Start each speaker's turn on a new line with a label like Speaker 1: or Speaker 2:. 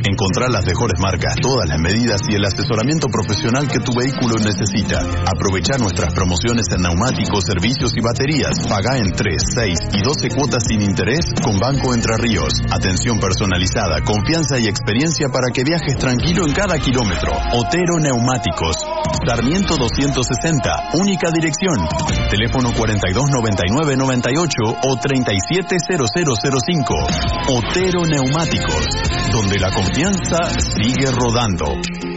Speaker 1: Encontrá las mejores marcas, todas las medidas y el asesoramiento profesional que tu vehículo necesita. Aprovechá nuestras promociones en neumáticos, servicios y baterías. Pagá en 3, 6 y 12 cuotas sin interés con Banco Entre Ríos. Atención personalizada, confianza y experiencia para que viajes tranquilo en cada kilómetro. Otero Neumáticos. Sarmiento 260, única dirección. Teléfono 429998 o 370005. Otero Neumáticos, donde la confianza sigue rodando.